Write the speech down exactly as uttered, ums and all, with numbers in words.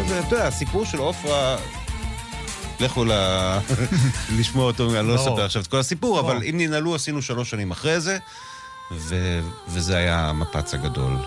זה, אתה יודע, הסיפור של עופרה, לכו לשמוע אותו, אני לא אספר עכשיו את כל הסיפור, אבל אם ננעלו עשינו שלוש שנים אחרי זה, וזה היה המפץ הגדול.